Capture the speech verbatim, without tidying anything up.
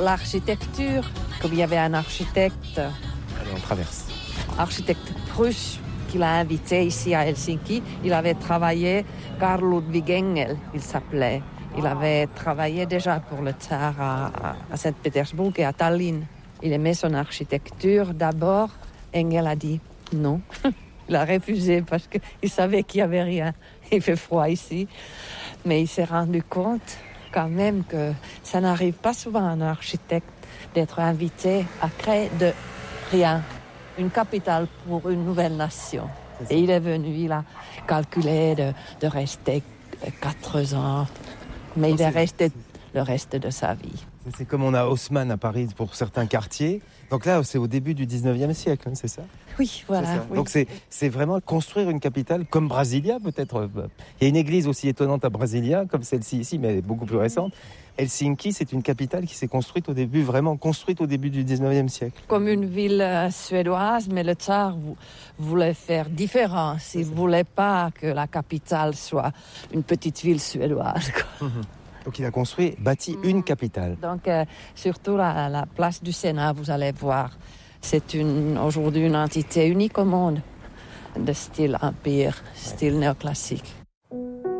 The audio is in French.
l'architecture, comme il y avait un architecte. Allez, on traverse. Architecte russe qu'il a invité ici à Helsinki. Il avait travaillé, Carl Ludwig Engel, il s'appelait. Il avait travaillé déjà pour le tsar à, à, à Saint-Pétersbourg et à Tallinn. Il aimait son architecture. D'abord, Engel a dit non. Il a refusé parce qu'il savait qu'il n'y avait rien. Il fait froid ici. Mais il s'est rendu compte quand même que ça n'arrive pas souvent à un architecte d'être invité à créer de rien une capitale pour une nouvelle nation. Et il est venu, il a calculé de, de rester quatre ans, mais oh, il est resté le reste de sa vie. C'est comme on a Haussmann à Paris pour certains quartiers. Donc là, c'est au début du dix-neuvième siècle, hein, c'est ça ? Oui, voilà. C'est ça. Oui. Donc c'est, c'est vraiment construire une capitale comme Brasilia, peut-être. Il y a une église aussi étonnante à Brasilia, comme celle-ci ici, mais elle est beaucoup plus récente. Helsinki, c'est une capitale qui s'est construite au début, vraiment construite au début du dix-neuvième siècle. Comme une ville euh, suédoise, mais le tsar voulait faire différent. Il ne voulait pas que la capitale soit une petite ville suédoise. Quoi. Mmh. Donc il a construit, bâti mmh. une capitale. Donc euh, surtout la, la place du Sénat, vous allez voir. C'est une, aujourd'hui une entité unique au monde, de style empire, style néoclassique.